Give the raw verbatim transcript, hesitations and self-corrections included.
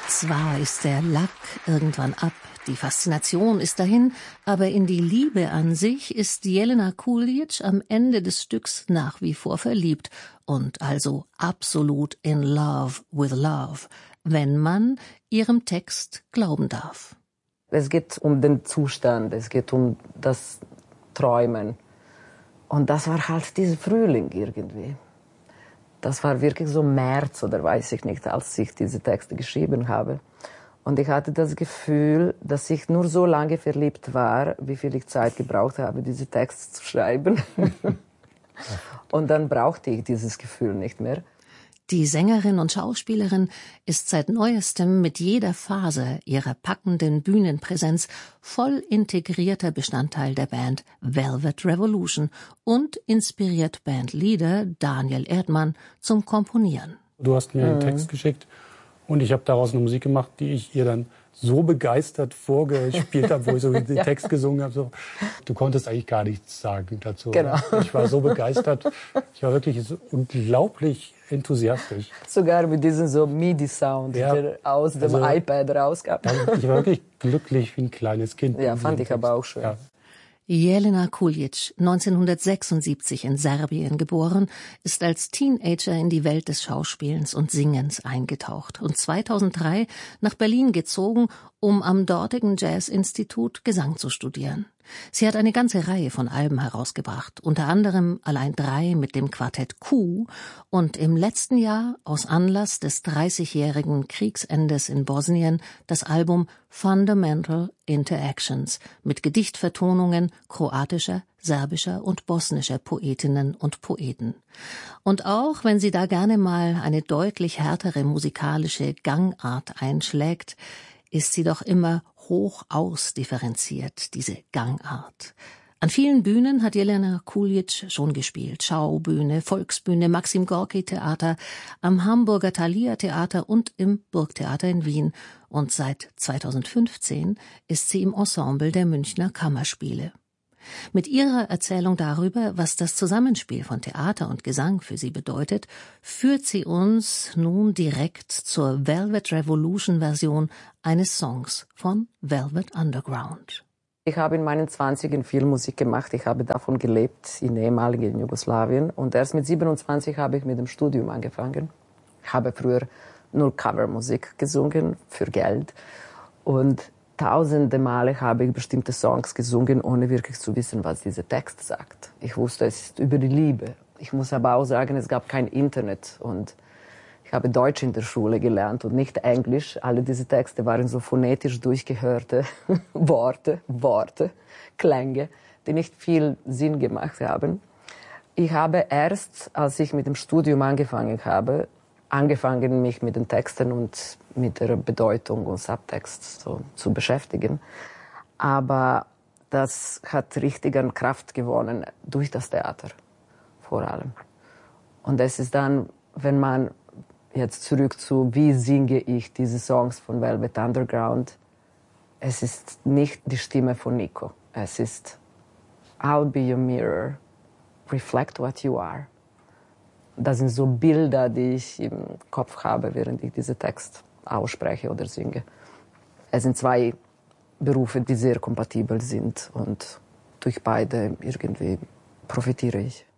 Zwar ist der Lack irgendwann ab, die Faszination ist dahin, aber in die Liebe an sich ist Jelena Coolidge am Ende des Stücks nach wie vor verliebt und also absolut in love with love, wenn man ihrem Text glauben darf. Es geht um den Zustand, es geht um das Träumen. Und das war halt dieser Frühling irgendwie. Das war wirklich so März oder weiß ich nicht, als ich diese Texte geschrieben habe. Und ich hatte das Gefühl, dass ich nur so lange verliebt war, wie viel ich Zeit gebraucht habe, diese Texte zu schreiben. Und dann brauchte ich dieses Gefühl nicht mehr. Die Sängerin und Schauspielerin ist seit Neuestem mit jeder Phase ihrer packenden Bühnenpräsenz voll integrierter Bestandteil der Band Velvet Revolution und inspiriert Bandleader Daniel Erdmann zum Komponieren. Du hast mir einen Text geschickt und ich habe daraus eine Musik gemacht, die ich ihr dann so begeistert vorgespielt habe, wo ich so den ja. Text gesungen habe. So. Du konntest eigentlich gar nichts sagen dazu. Genau. Ich war so begeistert. Ich war wirklich so unglaublich enthusiastisch. Sogar mit diesem so MIDI-Sound, ja. der aus dem also, iPad rauskam. Ich war wirklich glücklich wie ein kleines Kind. Ja, fand ich aber auch schön. Ja. Jelena Coolidge, neunzehnhundertsechsundsiebzig in Serbien geboren, ist als Teenager in die Welt des Schauspielens und Singens eingetaucht und zweitausenddrei nach Berlin gezogen, um am dortigen Jazz-Institut Gesang zu studieren. Sie hat eine ganze Reihe von Alben herausgebracht, unter anderem allein drei mit dem Quartett Q und im letzten Jahr aus Anlass des dreißigjährigen Kriegsendes in Bosnien das Album Fundamental Interactions mit Gedichtvertonungen kroatischer, serbischer und bosnischer Poetinnen und Poeten. Und auch wenn sie da gerne mal eine deutlich härtere musikalische Gangart einschlägt, ist sie doch immer hoch ausdifferenziert, diese Gangart. An vielen Bühnen hat Jelena Coolidge schon gespielt. Schaubühne, Volksbühne, Maxim Gorki Theater, am Hamburger Thalia Theater und im Burgtheater in Wien. Und seit zweitausendfünfzehn ist sie im Ensemble der Münchner Kammerspiele. Mit ihrer Erzählung darüber, was das Zusammenspiel von Theater und Gesang für sie bedeutet, führt sie uns nun direkt zur Velvet Revolution Version eines Songs von Velvet Underground. Ich habe in meinen Zwanzigern viel Musik gemacht. Ich habe davon gelebt in ehemaligen Jugoslawien. Und erst mit siebenundzwanzig habe ich mit dem Studium angefangen. Ich habe früher nur Covermusik gesungen für Geld. Und tausende Male habe ich bestimmte Songs gesungen, ohne wirklich zu wissen, was dieser Text sagt. Ich wusste, es ist über die Liebe. Ich muss aber auch sagen, es gab kein Internet und ich habe Deutsch in der Schule gelernt und nicht Englisch. Alle diese Texte waren so phonetisch durchgehörte Worte, Worte, Klänge, die nicht viel Sinn gemacht haben. Ich habe erst, als ich mit dem Studium angefangen habe, angefangen, mich mit den Texten und mit der Bedeutung und Subtext so zu beschäftigen. Aber das hat richtig an Kraft gewonnen durch das Theater, vor allem. Und es ist dann, wenn man jetzt zurück zu, wie singe ich diese Songs von Velvet Underground, es ist nicht die Stimme von Nico. Es ist I'll be your mirror, reflect what you are. Das sind so Bilder, die ich im Kopf habe, während ich diesen Text ausspreche oder singe. Es sind zwei Berufe, die sehr kompatibel sind und durch beide irgendwie profitiere ich.